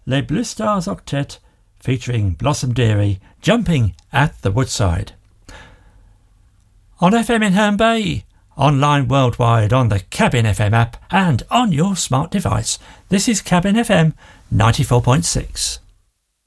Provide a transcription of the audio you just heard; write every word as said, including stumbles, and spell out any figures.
Les Blue Stars Octet featuring Blossom Dearie, Jumping at the Woodside. On F M in Herne Bay, online worldwide on the Cabin F M app and on your smart device. This is Cabin F M ninety-four point six.